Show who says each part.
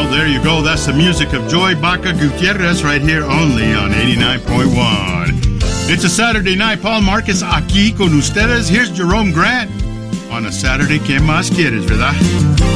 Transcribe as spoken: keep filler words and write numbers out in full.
Speaker 1: Well, there you go. That's the music of Joy Baca Gutierrez right here only on eighty-nine point one. It's a Saturday night. Paul Marquez aquí con ustedes. Here's Jerome Grant on a Saturday. ¿Qué más quieres, verdad?